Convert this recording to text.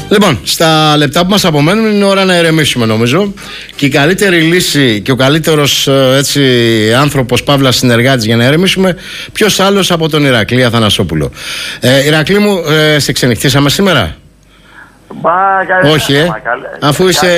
Λοιπόν, στα λεπτά που μας απομένουν είναι ώρα να ηρεμήσουμε, νομίζω. Και η καλύτερη λύση και ο καλύτερος άνθρωπος, παύλα συνεργάτης για να ηρεμήσουμε, ποιος άλλος από τον Ηρακλή Αθανασόπουλο. Ηρακλή μου, σε ξενυχτήσαμε σήμερα? Όχι, αφού είσαι